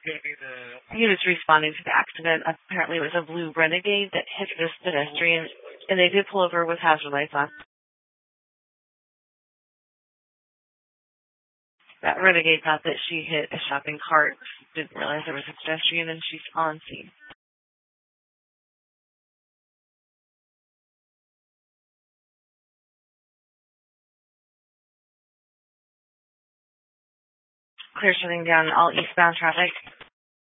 He was responding to the accident. Apparently, it was a blue Renegade that hit this pedestrian, and they did pull over with hazard lights on. That Renegade thought that she hit a shopping cart, didn't realize there was a pedestrian, and she's on scene. Clear shutting down all eastbound traffic.